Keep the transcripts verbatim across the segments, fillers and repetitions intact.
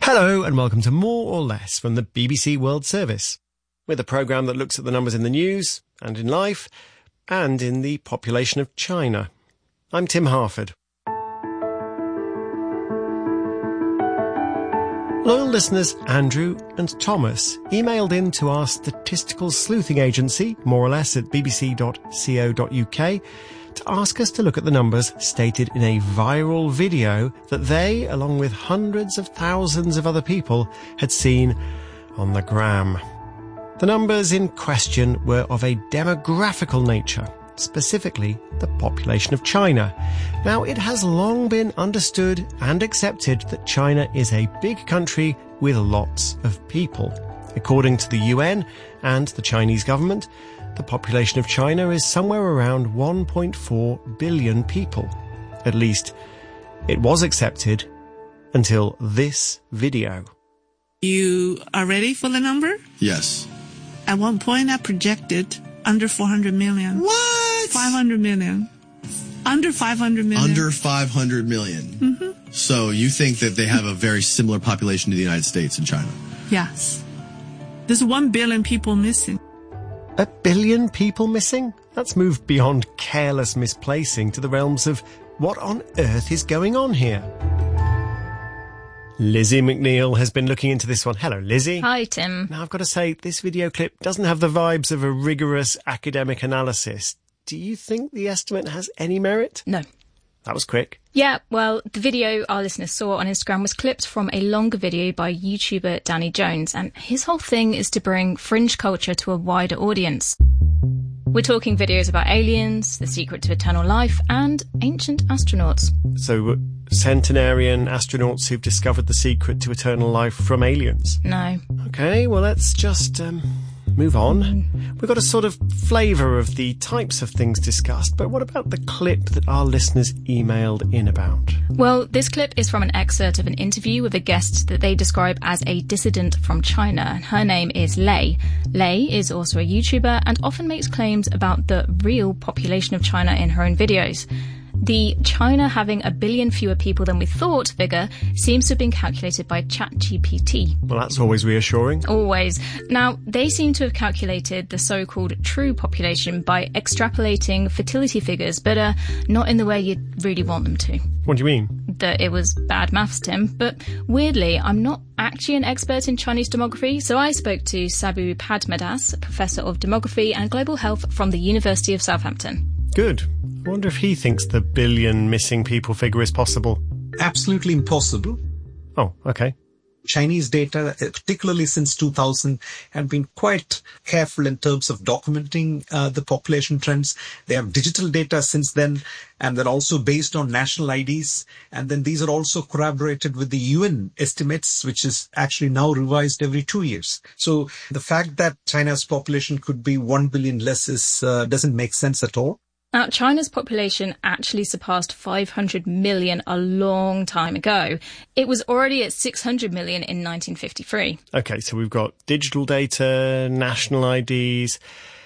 Hello and welcome to More or Less from the B B C World Service. We're the programme that looks at the numbers in the news and in life and in the population of China. I'm Tim Harford. Loyal listeners Andrew and Thomas emailed in to our statistical sleuthing agency, more or less at b b c dot co dot u k, to ask us to look at the numbers stated in a viral video that they, along with hundreds of thousands of other people, had seen on the gram. The numbers in question were of a demographical nature, specifically the population of China. Now, it has long been understood and accepted that China is a big country with lots of people. According to the U N and the Chinese government, the population of China is somewhere around one point four billion people. At least, it was accepted until this video. You are ready for the number? Yes. At one point, I projected under four hundred million. What? five hundred million. Under five hundred million. Under five hundred million. Mm-hmm. So you think that they have a very similar population to the United States and China? Yes. There's one billion people missing. A billion people missing? That's moved beyond careless misplacing to the realms of what on earth is going on here? Lizzie McNeil has been looking into this one. Hello, Lizzie. Hi, Tim. Now, I've got to say, this video clip doesn't have the vibes of a rigorous academic analysis. Do you think the estimate has any merit? No. That was quick. Yeah, well, the video our listeners saw on Instagram was clipped from a longer video by YouTuber Danny Jones, and his whole thing is to bring fringe culture to a wider audience. We're talking videos about aliens, the secret to eternal life, and ancient astronauts. So, centenarian astronauts who've discovered the secret to eternal life from aliens? No. Okay, well, let's just um, move on. We've got a sort of flavour of the types of things discussed, but what about the clip that our listeners emailed in about? Well, this clip is from an excerpt of an interview with a guest that they describe as a dissident from China. Her name is Lei. Lei is also a YouTuber and often makes claims about the real population of China in her own videos. The China having a billion fewer people than we thought figure seems to have been calculated by ChatGPT. Well, that's always reassuring. Always. Now, they seem to have calculated the so-called true population by extrapolating fertility figures, but uh, not in the way you'd really want them to. What do you mean? That it was bad maths, Tim. But weirdly, I'm not actually an expert in Chinese demography, so I spoke to Sabu Padmadas, Professor of Demography and Global Health from the University of Southampton. Good. I wonder if he thinks the billion missing people figure is possible. Absolutely impossible. Oh, okay. Chinese data, particularly since two thousand, have been quite careful in terms of documenting uh, the population trends. They have digital data since then, and they're also based on national I Ds. And then these are also corroborated with the U N estimates, which is actually now revised every two years. So the fact that China's population could be one billion less is, uh, doesn't make sense at all. Now, China's population actually surpassed five hundred million a long time ago. It was already at six hundred million in nineteen fifty-three. Okay, so we've got digital data, national I Ds,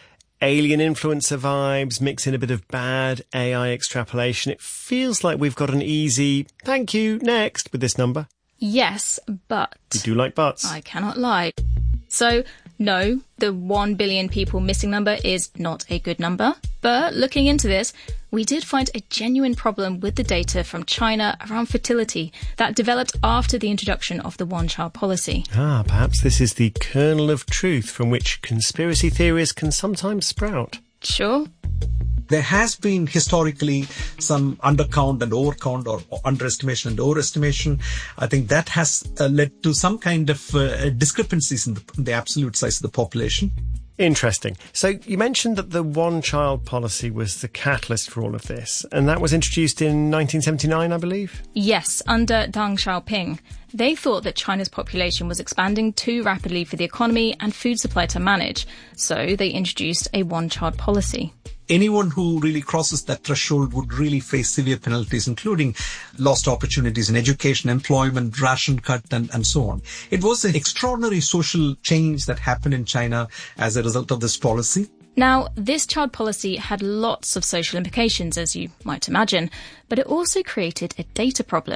alien influencer vibes, mix in a bit of bad A I extrapolation. It feels like we've got an easy, thank you, next, with this number. Yes, but... You do like buts. I cannot lie. So, no, the one billion people missing number is not a good number. But looking into this, we did find a genuine problem with the data from China around fertility that developed after the introduction of the one-child policy. Ah, perhaps this is the kernel of truth from which conspiracy theories can sometimes sprout. Sure. There has been historically some undercount and overcount, or underestimation and overestimation. I think that has uh, led to some kind of uh, discrepancies in the, in the absolute size of the population. Interesting. So you mentioned that the one-child policy was the catalyst for all of this, and that was introduced in nineteen seventy-nine, I believe? Yes, under Deng Xiaoping. They thought that China's population was expanding too rapidly for the economy and food supply to manage, so they introduced a one-child policy. Anyone who really crosses that threshold would really face severe penalties, including lost opportunities in education, employment, ration cut, and, and so on. It was an extraordinary social change that happened in China as a result of this policy. Now, this child policy had lots of social implications, as you might imagine, but it also created a data problem.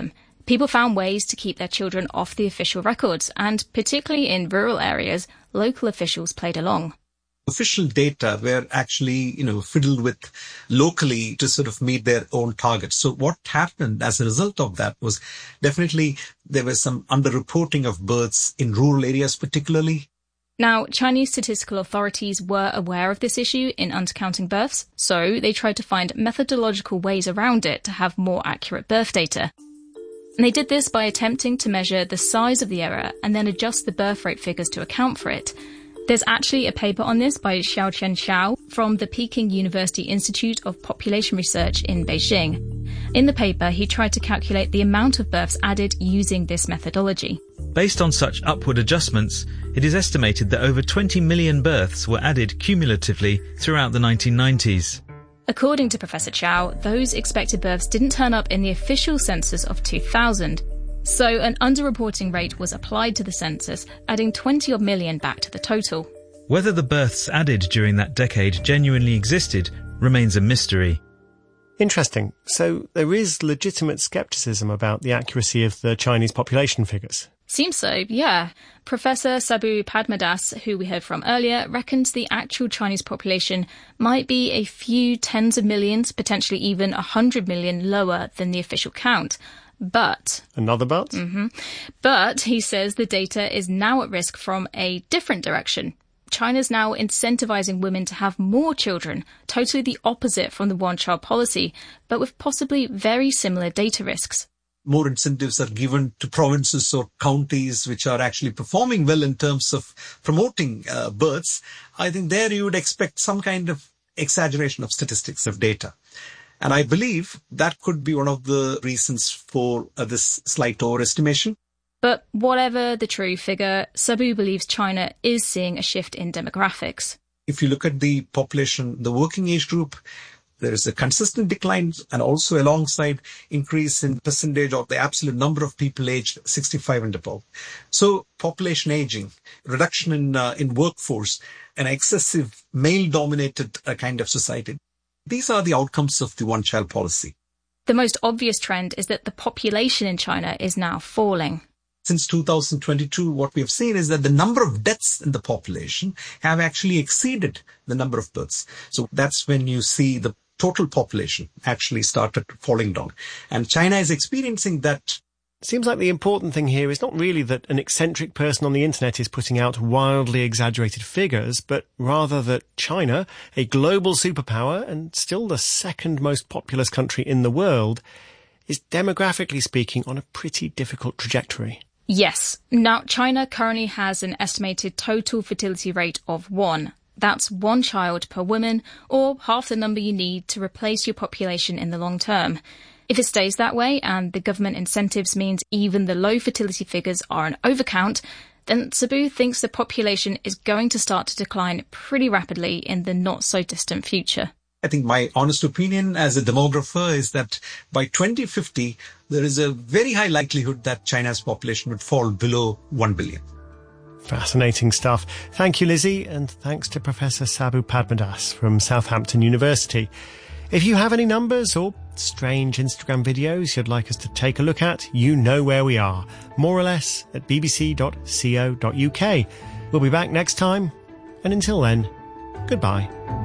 People found ways to keep their children off the official records, and particularly in rural areas, local officials played along. Official data were actually, you know, fiddled with locally to sort of meet their own targets. So what happened as a result of that was definitely there was some underreporting of births in rural areas particularly. Now, Chinese statistical authorities were aware of this issue in undercounting births, so they tried to find methodological ways around it to have more accurate birth data. And they did this by attempting to measure the size of the error and then adjust the birth rate figures to account for it. There's actually a paper on this by Xiaochen Xiao from the Peking University Institute of Population Research in Beijing. In the paper, he tried to calculate the amount of births added using this methodology. Based on such upward adjustments, it is estimated that over twenty million births were added cumulatively throughout the nineteen nineties. According to Professor Chow, those expected births didn't turn up in the official census of two thousand. So an underreporting rate was applied to the census, adding twenty odd million back to the total. Whether the births added during that decade genuinely existed remains a mystery. Interesting. So there is legitimate scepticism about the accuracy of the Chinese population figures. Seems so, yeah. Professor Sabu Padmadas, who we heard from earlier, reckons the actual Chinese population might be a few tens of millions, potentially even a hundred million lower than the official count. But... Another but? Mm-hmm. But, he says, the data is now at risk from a different direction. China's now incentivizing women to have more children, totally the opposite from the one-child policy, but with possibly very similar data risks. More incentives are given to provinces or counties which are actually performing well in terms of promoting uh, births. I think there you would expect some kind of exaggeration of statistics of data. And I believe that could be one of the reasons for uh, this slight overestimation. But whatever the true figure, Sabu believes China is seeing a shift in demographics. If you look at the population, the working age group, there is a consistent decline and also alongside increase in percentage of the absolute number of people aged sixty-five and above. So population aging, reduction in uh, in workforce, an excessive male-dominated uh, kind of society. These are the outcomes of the one-child policy. The most obvious trend is that the population in China is now falling. Since two thousand twenty-two, what we have seen is that the number of deaths in the population have actually exceeded the number of births. So that's when you see the total population actually started falling down. And China is experiencing that. Seems like the important thing here is not really that an eccentric person on the internet is putting out wildly exaggerated figures, but rather that China, a global superpower and still the second most populous country in the world, is demographically speaking on a pretty difficult trajectory. Yes. Now, China currently has an estimated total fertility rate of one. That's one child per woman, or half the number you need to replace your population in the long term. If it stays that way and the government incentives means even the low fertility figures are an overcount, then Sabu thinks the population is going to start to decline pretty rapidly in the not-so-distant future. I think my honest opinion as a demographer is that by twenty fifty, there is a very high likelihood that China's population would fall below one billion. Fascinating stuff. Thank you, Lizzie, and thanks to Professor Sabu Padmadas from Southampton University. If you have any numbers or strange Instagram videos you'd like us to take a look at, you know where we are. More or less at b b c dot co dot u k. We'll be back next time, and until then, goodbye.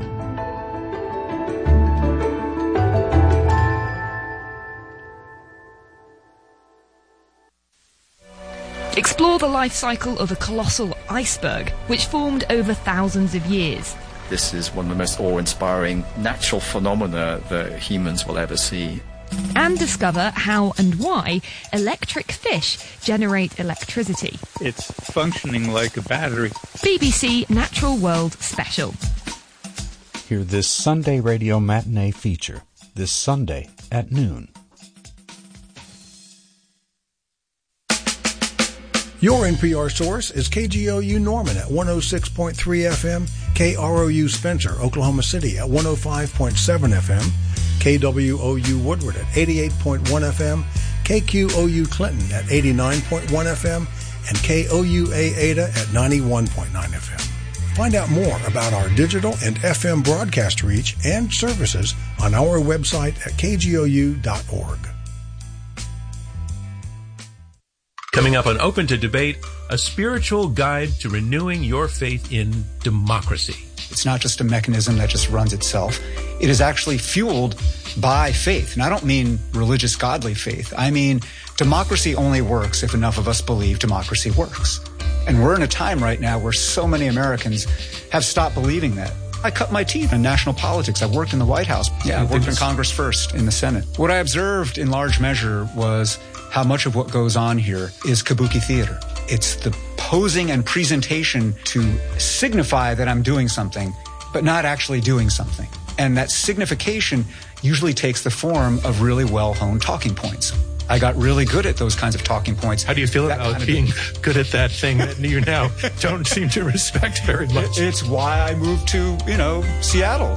Explore the life cycle of a colossal iceberg, which formed over thousands of years. This is one of the most awe-inspiring natural phenomena that humans will ever see. And discover how and why electric fish generate electricity. It's functioning like a battery. B B C Natural World Special. Hear this Sunday radio matinee feature this Sunday at noon. Your N P R source is K G O U Norman at one oh six point three F M, K R O U Spencer, Oklahoma City at one oh five point seven F M, K W O U Woodward at eighty-eight point one F M, K Q O U Clinton at eighty-nine point one F M, and K O U A Ada at ninety-one point nine F M. Find out more about our digital and F M broadcast reach and services on our website at k g o u dot org. Coming up on Open to Debate, a spiritual guide to renewing your faith in democracy. It's not just a mechanism that just runs itself. It is actually fueled by faith. And I don't mean religious, godly faith. I mean, democracy only works if enough of us believe democracy works. And we're in a time right now where so many Americans have stopped believing that. I cut my teeth in national politics. I worked in the White House. Yeah, I worked in Congress first, in the Senate. What I observed in large measure was how much of what goes on here is kabuki theater. It's the posing and presentation to signify that I'm doing something, but not actually doing something. And that signification usually takes the form of really well-honed talking points. I got really good at those kinds of talking points. How do you feel That about kind of being thing. good at that thing that you now don't seem to respect very much? It's why I moved to, you know, Seattle.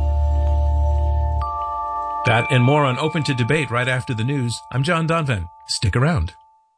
That and more on Open to Debate right after the news. I'm John Donvan. Stick around.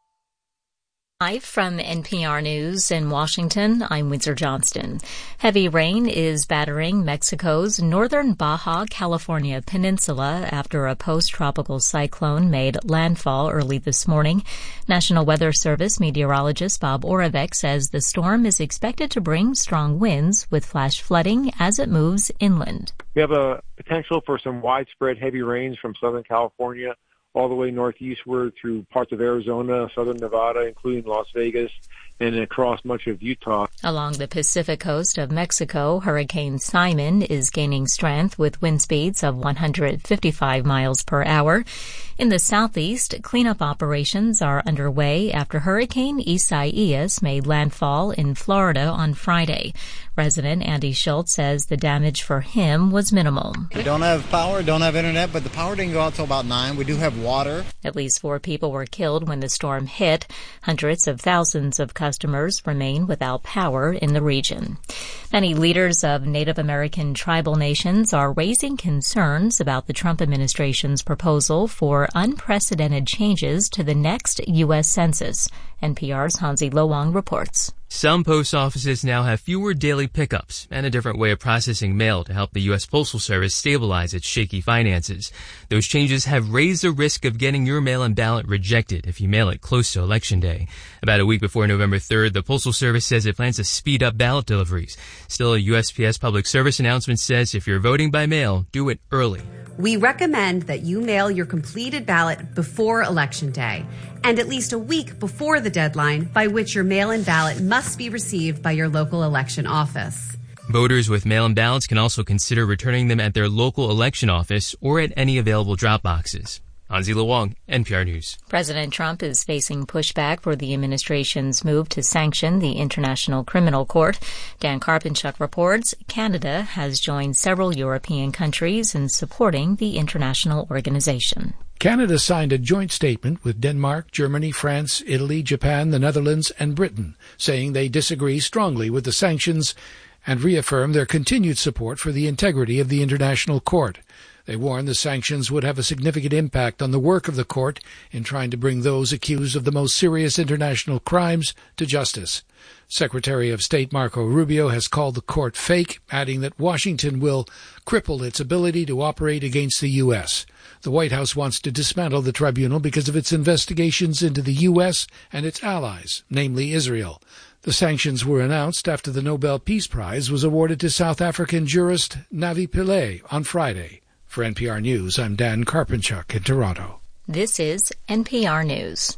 Live from N P R News in Washington, I'm Windsor Johnston. Heavy rain is battering Mexico's northern Baja California peninsula after a post-tropical cyclone made landfall early this morning. National Weather Service meteorologist Bob Oravec says the storm is expected to bring strong winds with flash flooding as it moves inland. We have a potential for some widespread heavy rains from Southern California all the way northeastward through parts of Arizona, southern Nevada, including Las Vegas, and across much of Utah. Along the Pacific coast of Mexico, Hurricane Simon is gaining strength with wind speeds of one hundred fifty-five miles per hour. In the southeast, cleanup operations are underway after Hurricane Isaias made landfall in Florida on Friday. Resident Andy Schultz says the damage for him was minimal. We don't have power, don't have internet, but the power didn't go out till about nine. We do have water. At least four people were killed when the storm hit. Hundreds of thousands of customers remain without power in the region. Many leaders of Native American tribal nations are raising concerns about the Trump administration's proposal for unprecedented changes to the next U S Census. N P R's Hansi Lowang reports. Some post offices now have fewer daily pickups and a different way of processing mail to help the U S Postal Service stabilize its shaky finances. Those changes have raised the risk of getting your mail-in ballot rejected if you mail it close to Election Day. About a week before November third, the Postal Service says it plans to speed up ballot deliveries. Still, a U S P S Public Service announcement says if you're voting by mail, do it early. We recommend that you mail your completed ballot before Election Day and at least a week before the deadline by which your mail-in ballot must be received by your local election office. Voters with mail-in ballots can also consider returning them at their local election office or at any available drop boxes. Hansi Lowang, N P R News. President Trump is facing pushback for the administration's move to sanction the International Criminal Court. Dan Karpinchuk reports Canada has joined several European countries in supporting the international organization. Canada signed a joint statement with Denmark, Germany, France, Italy, Japan, the Netherlands, and Britain, saying they disagree strongly with the sanctions and reaffirm their continued support for the integrity of the International Court. They warned the sanctions would have a significant impact on the work of the court in trying to bring those accused of the most serious international crimes to justice. Secretary of State Marco Rubio has called the court fake, adding that Washington will cripple its ability to operate against the U S. The White House wants to dismantle the tribunal because of its investigations into the U S and its allies, namely Israel. The sanctions were announced after the Nobel Peace Prize was awarded to South African jurist Navi Pillay on Friday. For N P R News, I'm Dan Karpinchuk in Toronto. This is N P R News.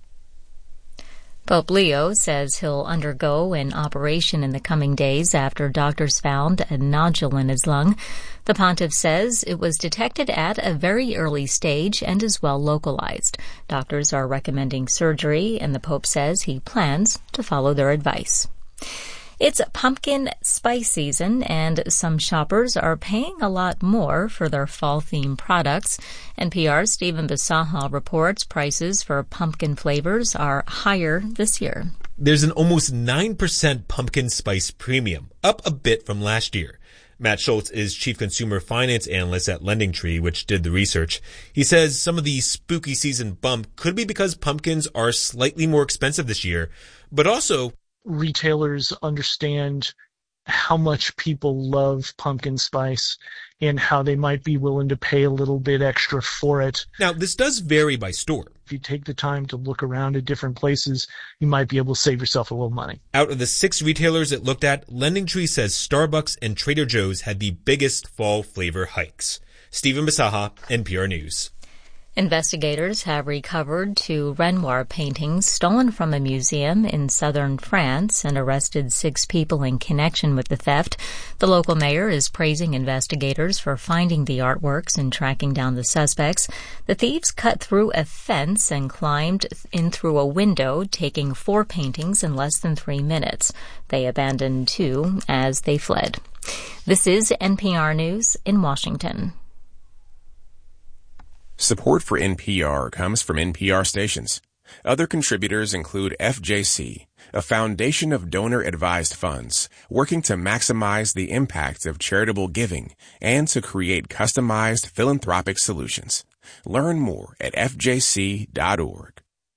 Pope Leo says he'll undergo an operation in the coming days after doctors found a nodule in his lung. The pontiff says it was detected at a very early stage and is well localized. Doctors are recommending surgery, and the Pope says he plans to follow their advice. It's pumpkin spice season, and some shoppers are paying a lot more for their fall-themed products. N P R's Stephen Basaha reports prices for pumpkin flavors are higher this year. There's an almost nine percent pumpkin spice premium, up a bit from last year. Matt Schultz is chief consumer finance analyst at LendingTree, which did the research. He says some of the spooky season bump could be because pumpkins are slightly more expensive this year, but also retailers understand how much people love pumpkin spice and how they might be willing to pay a little bit extra for it. Now, this does vary by store. If you take the time to look around at different places, you might be able to save yourself a little money. Out of the six retailers it looked at, LendingTree says Starbucks and Trader Joe's had the biggest fall flavor hikes. Stephen Bisaha, N P R News. Investigators have recovered two Renoir paintings stolen from a museum in southern France and arrested six people in connection with the theft. The local mayor is praising investigators for finding the artworks and tracking down the suspects. The thieves cut through a fence and climbed in through a window, taking four paintings in less than three minutes. They abandoned two as they fled. This is N P R News in Washington. Support for N P R comes from N P R stations. Other contributors include F J C, a foundation of donor-advised funds working to maximize the impact of charitable giving and to create customized philanthropic solutions. Learn more at f j c dot org.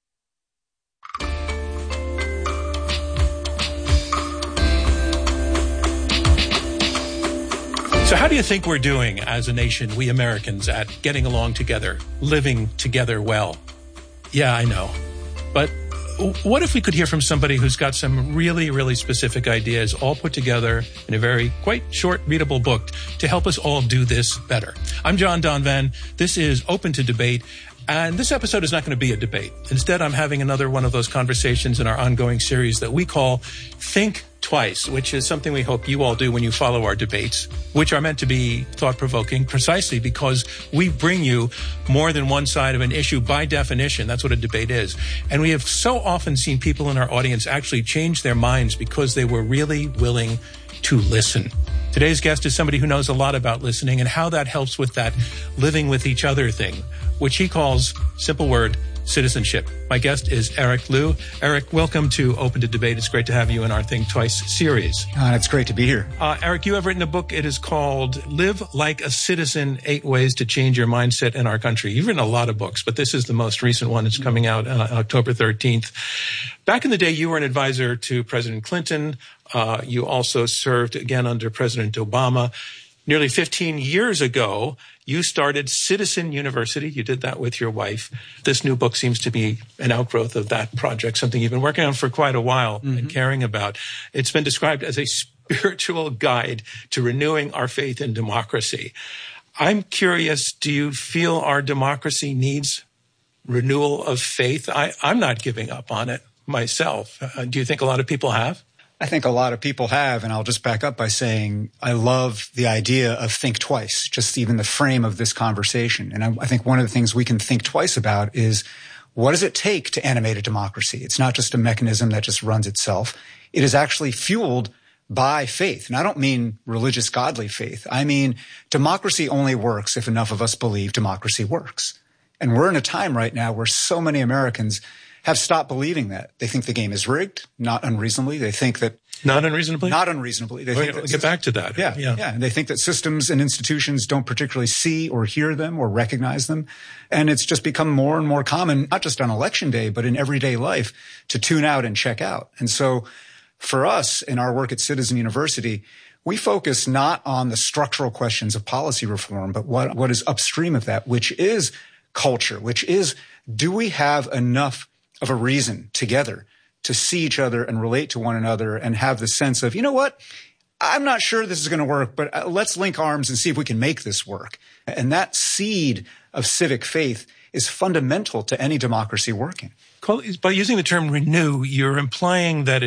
So how do you think we're doing as a nation, we Americans, at getting along together, living together well? Yeah, I know. But what if we could hear from somebody who's got some really, really specific ideas all put together in a very quite short, readable book to help us all do this better? I'm John Donvan. This is Open to Debate. And this episode is not going to be a debate. Instead, I'm having another one of those conversations in our ongoing series that we call Think Twice, which is something we hope you all do when you follow our debates, which are meant to be thought-provoking precisely because we bring you more than one side of an issue by definition. That's what a debate is. And we have so often seen people in our audience actually change their minds because they were really willing to listen. Today's guest is somebody who knows a lot about listening and how that helps with that living with each other thing, which he calls, simple word, citizenship. My guest is Eric Liu. Eric, welcome to Open to Debate. It's great to have you in our Think Twice series. Uh, it's great to be here. Uh, Eric, you have written a book. It is called Live Like a Citizen, Eight Ways to Change Your Mindset in Our Country. You've written a lot of books, but this is the most recent one. It's coming out on October thirteenth. Back in the day, you were an advisor to President Clinton. Uh, you also served again under President Obama. Nearly fifteen years ago, you started Citizen University. You did that with your wife. This new book seems to be an outgrowth of that project, something you've been working on for quite a while mm-hmm. and caring about. It's been described as a spiritual guide to renewing our faith in democracy. I'm curious, do you feel our democracy needs renewal of faith? I, I'm not giving up on it myself. Uh, do you think a lot of people have? I think a lot of people have, and I'll just back up by saying I love the idea of think twice, just even the frame of this conversation. And I, I think one of the things we can think twice about is what does it take to animate a democracy? It's not just a mechanism that just runs itself. It is actually fueled by faith. And I don't mean religious, godly faith. I mean democracy only works if enough of us believe democracy works. And we're in a time right now where so many Americans have stopped believing that. They think the game is rigged, not unreasonably. They think that... Not unreasonably? Not unreasonably. They We're think going that to get back to that. Yeah, yeah, yeah. And they think that systems and institutions don't particularly see or hear them or recognize them. And it's just become more and more common, not just on election day, but in everyday life, to tune out and check out. And so for us in our work at Citizen University, we focus not on the structural questions of policy reform, but what, what is upstream of that, which is culture, which is, do we have enough of a reason together to see each other and relate to one another and have the sense of, you know what, I'm not sure this is going to work, but let's link arms and see if we can make this work. And that seed of civic faith is fundamental to any democracy working. By using the term renew, you're implying that